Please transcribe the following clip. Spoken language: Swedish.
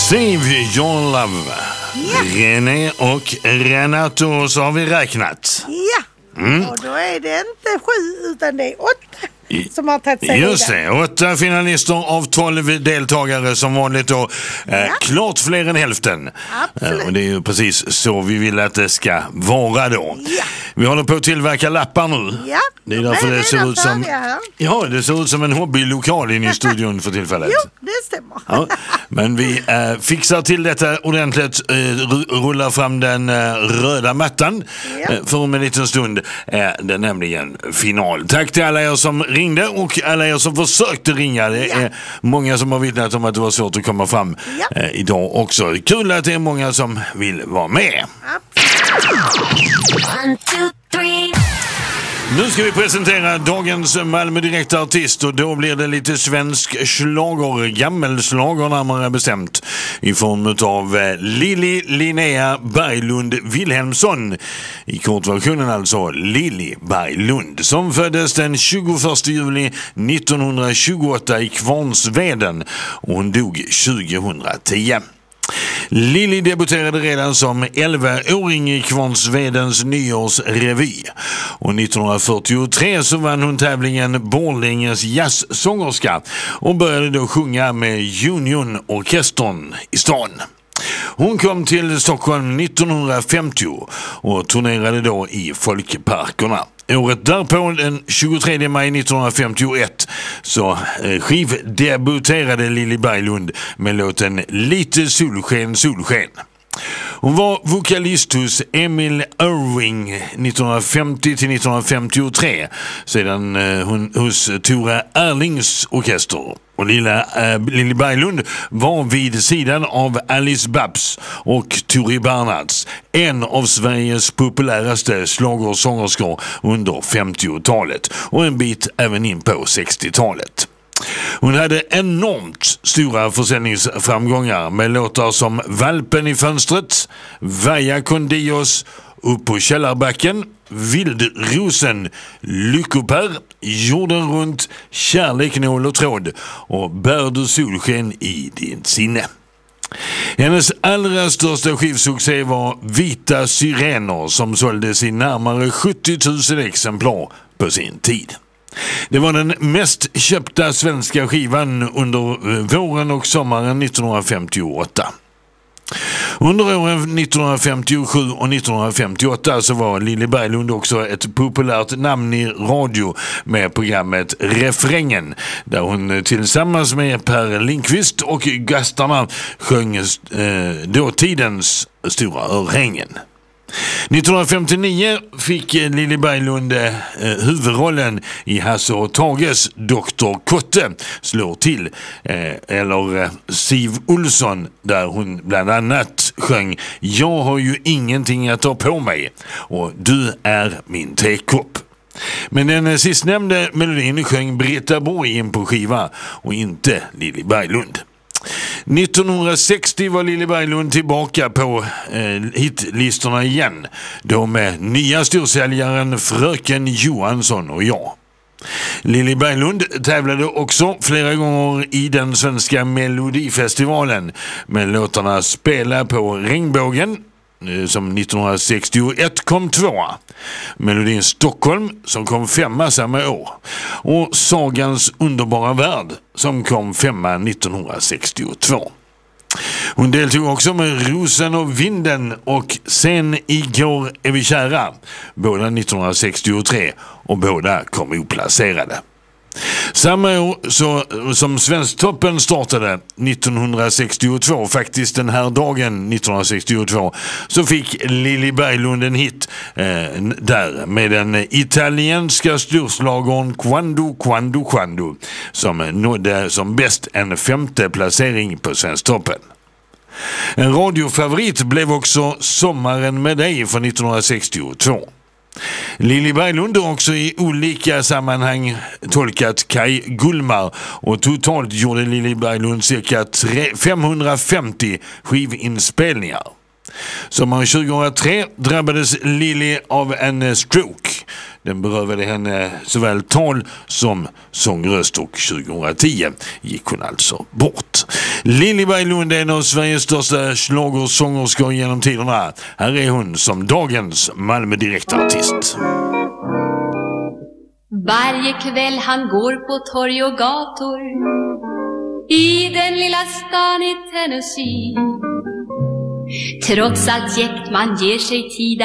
Save Your Love. Ja. René och Renato, så har vi räknat. Ja, och då är det inte 7 utan det är 8 som har tagit sig Just vidare. det, 8 finalister av 12 deltagare som vanligt då. Klart fler än hälften. Absolut. Och det är ju precis så vi vill att det ska vara då. Ja. Vi håller på att tillverka lappar nu. Ja, Det är därför det ser ut som... Här. Ja, det ser ut som en hobbylokal inne i studion för tillfället. Jo, det stämmer. Ja, men vi fixar till detta ordentligt, rullar fram den röda mattan. För om en liten stund är det nämligen final. Tack till alla er som ringde och alla er som försökte ringa. Det är många som har vittnat om att det var svårt att komma fram idag också. Kul att det är många som vill vara med. One, two, three. Nu ska vi presentera dagens Malmö direkta artist och då blir det lite svensk schlager, gammelslager närmare bestämt, i form av Lili Linnea Berglund Wilhelmsson, i kortversionen alltså Lili Berglund, som föddes den 21 juli 1928 i Kvarnsveden och hon dog 2010. Lili debuterade redan som 11-åring i Kvarnsvedens nyårsrevy och 1943 så vann hon tävlingen Borlänges jazzsångerska och började då sjunga med Unionorkestern i stan. Hon kom till Stockholm 1950 och turnerade då i folkparkerna. Året därpå, den 23 maj 1951, så skivdebuterade Lili Berglund med låten Lite solsken, solsken. Hon var vokalist hos Emil Irving 1950-1953, sedan hon hos Tora Erlings orkester. Och Lili Berglund var vid sidan av Alice Babs och Tori Bernhards en av Sveriges populäraste schlagersångerskor under 50-talet och en bit även in på 60-talet. Hon hade enormt stora försäljningsframgångar med låtar som Valpen i fönstret, Vaja con Dios, Upp på källarbacken, Vildrosen, Lyckopär, Jorden runt, Kärlek, nål och tråd och Bär du solsken i din sinne. Hennes allra största skivsuccé var Vita syrener som såldes i närmare 70 000 exemplar på sin tid. Det var den mest köpta svenska skivan under våren och sommaren 1958. Under åren 1957 och 1958 så var Lili Berglund också ett populärt namn i radio med programmet Refrängen, där hon tillsammans med Per Lindqvist och gastarna sjöng dåtidens stora örhängen. 1959 fick Lili Berglund huvudrollen i Hasse och Tages Dr. Kotte slår till, eller Siv Olsson, där hon bland annat sjöng Jag har ju ingenting att ta på mig och Du är min tekopp. Men den sistnämnde melodin sjöng Britta Borg in på skiva och inte Lili Berglund. 1960 var Lili Berglund tillbaka på hitlistorna igen, då med nya storsäljaren Fröken Johansson och jag. Lili Berglund tävlade också flera gånger i den svenska Melodifestivalen med låtarna Spela på regnbågen, som 1961 kom 2:a, Melodin Stockholm som kom 5:a samma år och Sagans underbara värld som kom 5:a 1962. Hon deltog också med Rosen och vinden och Sen igår är vi kära, båda 1963, och båda kom oplacerade. Samma år så, som Svensktoppen startade 1962, faktiskt den här dagen 1962, så fick Lili Berglund en hit där med den italienska storslagern Quando Quando Quando, som nådde som bäst en 5:e placering på Svensktoppen. En radiofavorit blev också Sommaren med dig från 1962. Lili Berglund har också i olika sammanhang tolkat Kai Gullmar och totalt gjorde Lili Berglund cirka 550 skivinspelningar. Sommaren 2003 drabbades Lili av en stroke. Den berövade henne såväl tal som sångröst och 2010 gick hon alltså bort. Lili Berglund är en av Sveriges största schlagersångerskor genom tiderna. Här är hon som dagens Malmö direktartist. Varje kväll han går på torg och gator i den lilla stan i Tennessee. Trots allt jäkt man ger sig tid